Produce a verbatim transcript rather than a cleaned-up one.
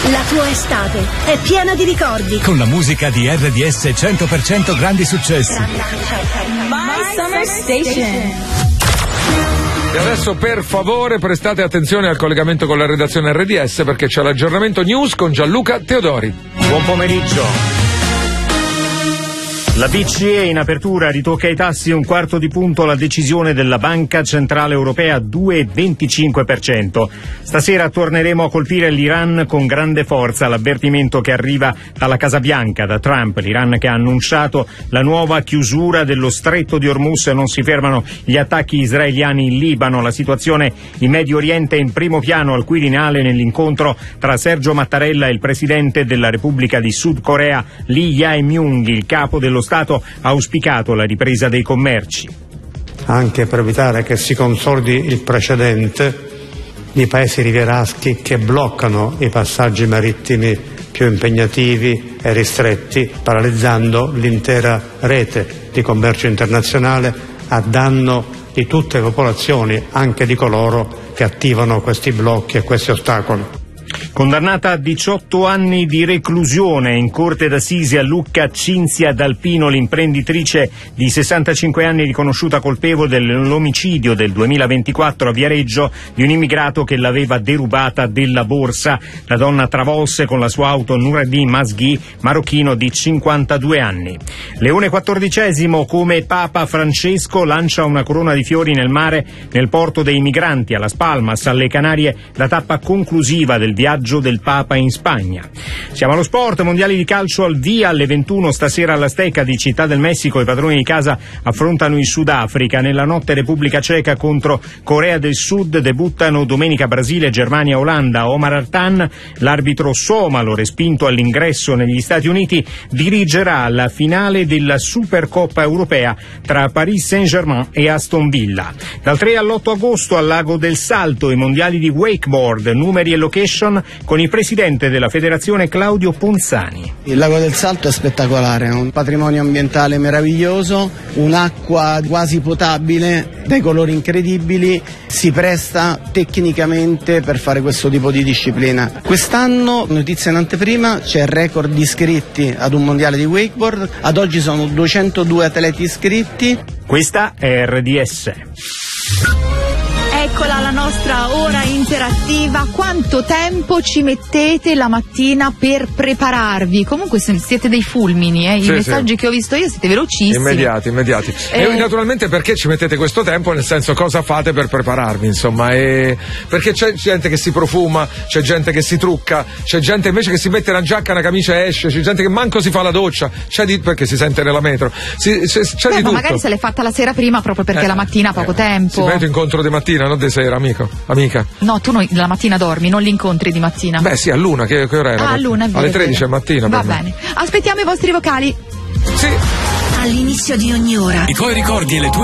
La tua estate è piena di ricordi. Con la musica di R D S cento per cento grandi successi. My Summer Station. E adesso per favore prestate attenzione al collegamento con la redazione R D S perché c'è l'aggiornamento news con Gianluca Teodori. Buon pomeriggio. La B C E in apertura ritocca ai tassi un quarto di punto la decisione della Banca Centrale Europea, due virgola venticinque per cento. Stasera torneremo a colpire l'Iran con grande forza, l'avvertimento che arriva dalla Casa Bianca, da Trump, l'Iran che ha annunciato la nuova chiusura dello stretto di Hormuz. Non si fermano gli attacchi israeliani in Libano, la situazione in Medio Oriente è in primo piano al Quirinale nell'incontro tra Sergio Mattarella e il presidente della Repubblica di Sud Corea, Lee Jae-myung. Il capo dello Stato ha auspicato la ripresa dei commerci. Anche per evitare che si consolidi il precedente di paesi rivieraschi che bloccano i passaggi marittimi più impegnativi e ristretti, paralizzando l'intera rete di commercio internazionale a danno di tutte le popolazioni, anche di coloro che attivano questi blocchi e questi ostacoli. Condannata a diciotto anni di reclusione in corte d'assise a Lucca, Cinzia D'Alpino, l'imprenditrice di sessantacinque anni riconosciuta colpevole dell'omicidio del duemilaventiquattro a Viareggio di un immigrato che l'aveva derubata della borsa. La donna travolse con la sua auto Noureddin Mazghi, marocchino di cinquantadue anni. Leone quattordicesimo, come Papa Francesco, lancia una corona di fiori nel mare nel porto dei migranti a Las Palmas, alle Canarie, la tappa conclusiva del viaggio del Papa in Spagna. Siamo allo sport, mondiali di calcio al via alle ventuno stasera all'Azteca di Città del Messico. I padroni di casa affrontano il Sudafrica. Nella notte Repubblica Ceca contro Corea del Sud, debuttano domenica Brasile, Germania, Olanda. Omar Artan, l'arbitro somalo respinto all'ingresso negli Stati Uniti, dirigerà la finale della Supercoppa europea tra Paris Saint-Germain e Aston Villa. Dal tre all'otto agosto al Lago del Salto i mondiali di wakeboard, numeri e location con il presidente della federazione Claudio Ponzani. Il Lago del Salto è spettacolare, è un patrimonio ambientale meraviglioso, un'acqua quasi potabile, dai colori incredibili, si presta tecnicamente per fare questo tipo di disciplina. Quest'anno, notizia in anteprima, c'è il record di iscritti ad un mondiale di wakeboard, ad oggi sono duecentodue atleti iscritti. Questa è R D S. Eccola la nostra ora interattiva. Quanto tempo ci mettete la mattina per prepararvi? Comunque siete dei fulmini, eh? I sì, messaggi sì. che ho visto io siete velocissimi. Immediati, immediati. Eh... E naturalmente perché ci mettete questo tempo? Nel senso, cosa fate per prepararvi, insomma? E... Perché c'è gente che si profuma, c'è gente che si trucca, c'è gente invece che si mette una giacca, una camicia e esce, c'è gente che manco si fa la doccia, c'è di... perché si sente nella metro. Si... C'è, c'è Beh, di ma tutto. Magari se l'è fatta la sera prima proprio perché eh, la mattina ha poco eh, tempo. Si mette incontro di mattina, non di sera, amico, amica. No, tu non, la mattina dormi, non li incontri di mattina. Beh sì, a luna, che, che ora era? Ah, a luna, è vero, alle tredici al mattino. Va bene. Aspettiamo i vostri vocali. Sì. All'inizio di ogni ora I tuoi ricordi e le tue